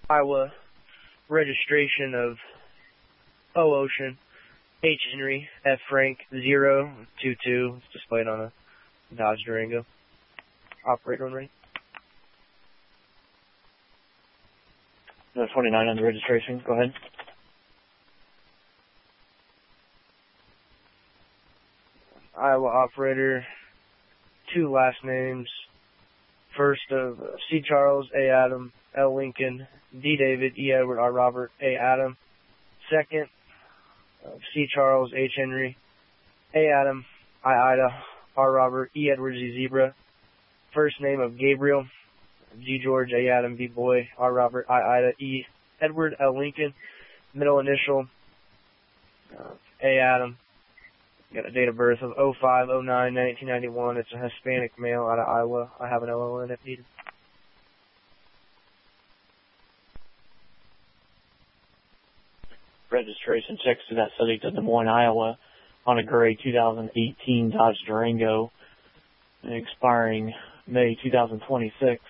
Iowa registration of O Ocean, H Henry, F Frank 022. It's displayed on a Dodge Durango. Operator when ready. No 29 on the registration. Go ahead. Iowa operator, 2 last names. First of C. Charles, A. Adam, L. Lincoln, D. David, E. Edward, R. Robert, A. Adam. Second of C. Charles, H. Henry, A. Adam, I. Ida, R. Robert, E. Edward, Z. Zebra. First name of Gabriel, G. George, A. Adam, B. Boy, R. Robert, I. Ida, E. Edward, L. Lincoln. Middle initial, A. Adam. Got a date of birth of 05/09/1991. It's a Hispanic male out of Iowa. I have an LON if needed. Registration checks to that subject of Des Moines, Iowa, on a gray 2018 Dodge Durango, expiring May 2026.